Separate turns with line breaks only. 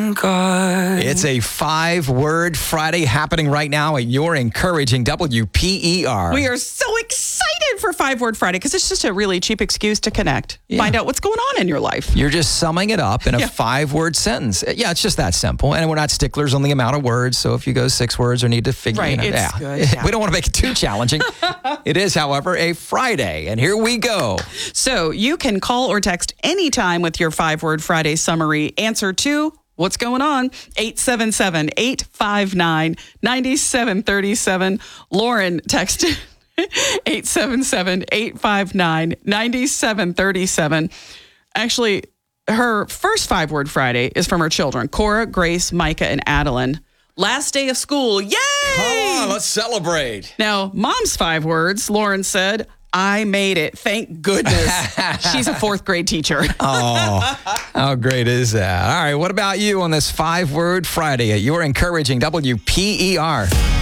thank God.
It's a 5-word Friday happening right now at your encouraging WPER.
We are so excited for 5-word Friday because it's just a really cheap excuse to connect. Find out what's going on in your life.
You're just summing it up in a 5-word sentence. Yeah, it's just that simple. And we're not sticklers on the amount of words. So if you go 6 words or need to figure
Right,
it out.
it's good. Yeah.
We don't want to make it too challenging. It is, however, a Friday. And here we go.
So you can call or text anytime with your 5-word Friday summary answer to what's going on. 877-859-9737. Lauren texted 877-859-9737. Actually, her first 5-word Friday is from her children, Cora, Grace, Micah, and Adeline. Last day of school. Yay!
Come on, let's celebrate.
Now, mom's 5 words, Lauren said, I made it. Thank goodness. She's a 4th grade teacher.
Oh, how great is that? All right, what about you on this 5-word Friday at your encouraging WPER?